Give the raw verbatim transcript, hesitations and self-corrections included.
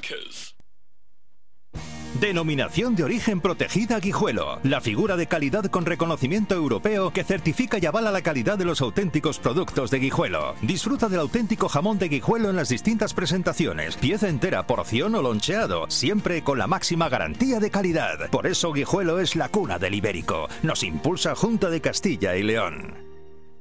Anchors. Denominación de origen protegida Guijuelo. La figura de calidad con reconocimiento europeo que certifica y avala la calidad de los auténticos productos de Guijuelo. Disfruta del auténtico jamón de Guijuelo en las distintas presentaciones. Pieza entera, porción o loncheado. Siempre con la máxima garantía de calidad. Por eso Guijuelo es la cuna del ibérico. Nos impulsa Junta de Castilla y León.